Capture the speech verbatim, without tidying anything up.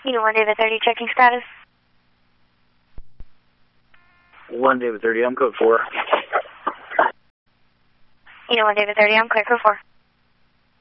Unit one David thirty, checking status. one David thirty, I'm code four. Unit one David thirty, I'm clear, code four.